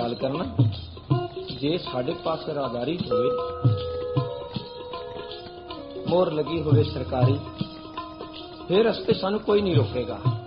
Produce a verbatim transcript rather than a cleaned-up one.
ਗੱਲ ਕਰਨਾ, ਜੇ ਸਾਡੇ ਪਾਸ ਰਾਹਦਾਰੀ ਹੋਵੇ, ਮੋਹਰ ਲੱਗੀ ਹੋਵੇ ਸਰਕਾਰੀ, ਫਿਰ ਰਸਤੇ ਸਾਨੂੰ ਕੋਈ ਨਹੀਂ ਰੋਕੇਗਾ।